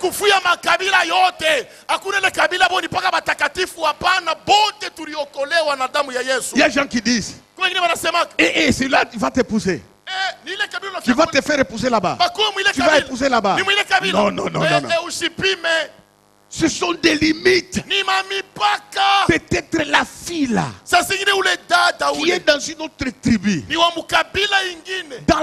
kufuya makabila yote. Hakuna ile kabila boni paka batakatifu hapana, bote tuliokolewa na damu ya Yesu. Il y a des gens qui disent, celui-là va t'épouser. Tu vas te faire épouser là-bas. Tu vas épouser là-bas. Non, non, non, non, non. Ce sont des limites. Peut-être la fille là, qui est dans une autre tribu, dans